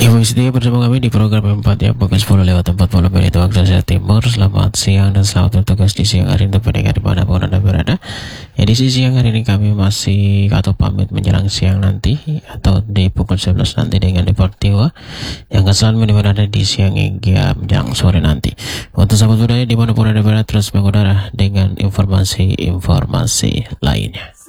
Yang setia bersama kami di program 4 yang pukul 10 lewat 40 menit waktu Indonesia Timur. Selamat siang dan selamat bertugas di siang hari untuk pendengar dimanapun Anda berada. Edisi siang hari ini kami masih atau pamit menjelang siang nanti atau di pukul 11 nanti dengan Deportivo yang akan berada di siang hingga menjelang sore nanti. Untuk sahabat budaya dimanapun Anda berada terus mengudara dengan informasi-informasi lainnya.